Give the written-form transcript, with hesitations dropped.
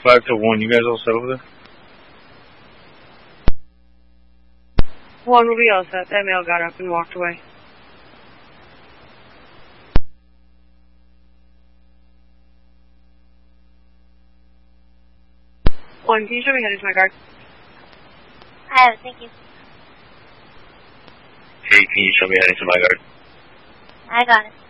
5 to 1. You guys all set over there? 1 will be all set. That male got up and walked away. 1, can you show me how to use my card? I have it, thank you. Hey, can you show me how to use my card? I got it.